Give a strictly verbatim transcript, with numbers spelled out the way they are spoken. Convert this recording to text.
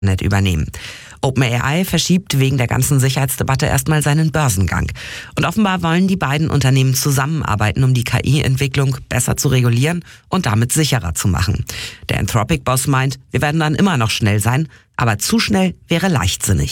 Internet übernehmen. OpenAI verschiebt wegen der ganzen Sicherheitsdebatte erstmal seinen Börsengang. Und offenbar wollen die beiden Unternehmen zusammenarbeiten, um die K I-Entwicklung besser zu regulieren und damit sicherer zu machen. Der Anthropic-Boss meint, wir werden dann immer noch schnell sein, aber zu schnell wäre leichtsinnig.